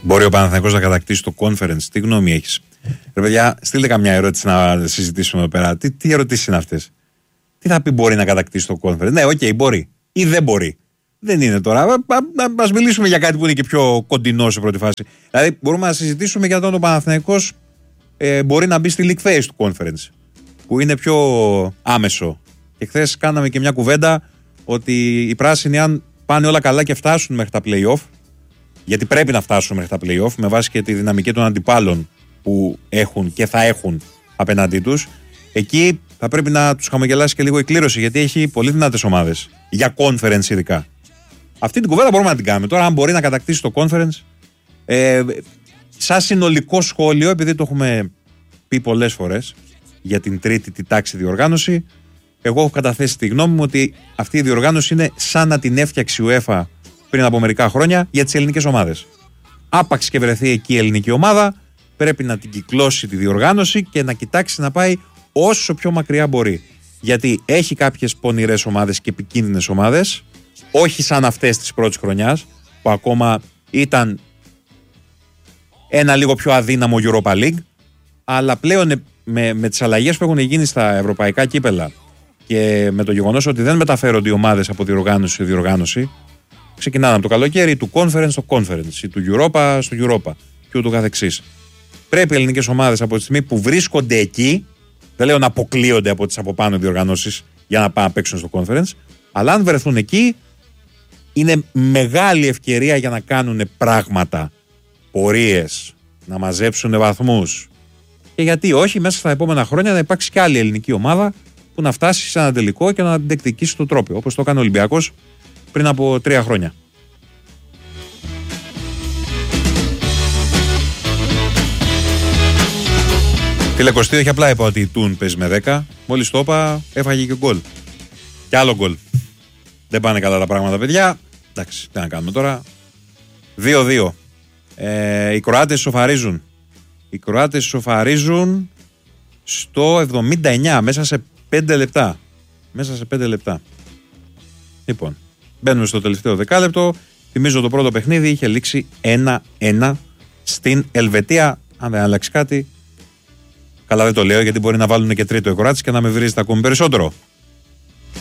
Μπορεί ο Παναθηναϊκός να κατακτήσει το conference? Τι γνώμη έχεις? Ρε παιδιά, στείλτε καμιά ερώτηση να συζητήσουμε εδώ πέρα. Τι ερωτήσεις είναι αυτές? Τι θα πει μπορεί να κατακτήσει το conference? Ναι, οκ, μπορεί ή δεν μπορεί. Δεν είναι τώρα. Ας μιλήσουμε για κάτι που είναι και πιο κοντινό σε πρώτη φάση. Δηλαδή, μπορούμε να συζητήσουμε για τον Παναθηναϊκός μπορεί να μπει στη League Phase του conference, που είναι πιο άμεσο. Και χθες κάναμε και μια κουβέντα ότι οι πράσινοι, αν πάνε όλα καλά και φτάσουν μέχρι τα play-off, γιατί πρέπει να φτάσουν μέχρι τα play-off με βάση και τη δυναμική των αντιπάλων που έχουν και θα έχουν απέναντί τους, εκεί θα πρέπει να τους χαμογελάσει και λίγο η κλήρωση, γιατί έχει πολύ δυνατές ομάδες για conference ειδικά. Αυτή την κουβέντα μπορούμε να την κάνουμε τώρα, αν μπορεί να κατακτήσει το conference. Σαν συνολικό σχόλιο, επειδή το έχουμε πει πολλές φορές για την τρίτη τη τάξη διοργάνωση, εγώ έχω καταθέσει τη γνώμη μου ότι αυτή η διοργάνωση είναι σαν να την έφτιαξε η UEFA πριν από μερικά χρόνια για τις ελληνικές ομάδες. Άπαξ και βρεθεί εκεί η ελληνική ομάδα, πρέπει να την κυκλώσει τη διοργάνωση και να κοιτάξει να πάει όσο πιο μακριά μπορεί. Γιατί έχει κάποιες πονηρές ομάδες και επικίνδυνες ομάδες, όχι σαν αυτές της πρώτης χρονιάς, που ακόμα ήταν ένα λίγο πιο αδύναμο Europa League, αλλά πλέον με τις αλλαγές που έχουν γίνει στα ευρωπαϊκά κύπελα και με το γεγονός ότι δεν μεταφέρονται οι ομάδες από διοργάνωση σε διοργάνωση, ξεκινάνε από το καλοκαίρι του conference στο conference ή του Europa στο Europa και ούτω καθεξής. Πρέπει οι ελληνικές ομάδες από τη στιγμή που βρίσκονται εκεί, δεν λέω να αποκλείονται από τις από πάνω διοργανώσεις για να πάνε να παίξουν στο conference, αλλά αν βρεθούν εκεί, είναι μεγάλη ευκαιρία για να κάνουν πράγματα, πορείες, να μαζέψουν βαθμούς. Και γιατί όχι, μέσα στα επόμενα χρόνια να υπάρξει και άλλη ελληνική ομάδα που να φτάσει σε ένα τελικό και να την διεκδικήσει το τρόπαιο, όπως το έκανε ο Ολυμπιακός πριν από 3 χρόνια. Τηλεκοστή, όχι απλά είπα ότι η Τούν παίζει με 10. Μόλις το είπα, έφαγε και γκολ. Και άλλο γκολ. Δεν πάνε καλά τα πράγματα, παιδιά. Εντάξει, τι να κάνουμε τώρα. 2-2. Οι Κροάτες σοφαρίζουν. Οι Κροάτες σοφαρίζουν στο 79, μέσα σε 5 λεπτά. Μέσα σε 5 λεπτά. Λοιπόν, μπαίνουμε στο τελευταίο δεκάλεπτο. Θυμίζω το πρώτο παιχνίδι είχε λήξει 1-1 στην Ελβετία. Αν δεν αλλάξει κάτι, καλά δεν το λέω, γιατί μπορεί να βάλουν και τρίτο οι Κροάτες και να με βρίζετε ακόμη περισσότερο.